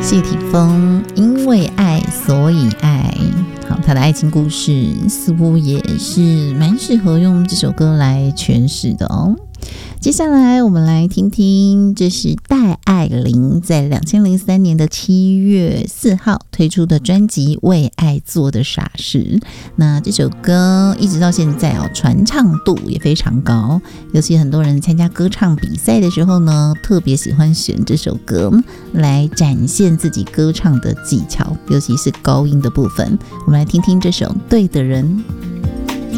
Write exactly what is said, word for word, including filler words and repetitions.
谢霆锋因为爱所以爱，好，他的爱情故事似乎也是蛮适合用这首歌来诠释的哦。接下来我们来听听，这是戴爱玲在二零零三年的七月四号推出的专辑《为爱做的傻事》。那这首歌一直到现在哦，传唱度也非常高，尤其很多人参加歌唱比赛的时候呢，特别喜欢选这首歌来展现自己歌唱的技巧，尤其是高音的部分。我们来听听这首《对的人》。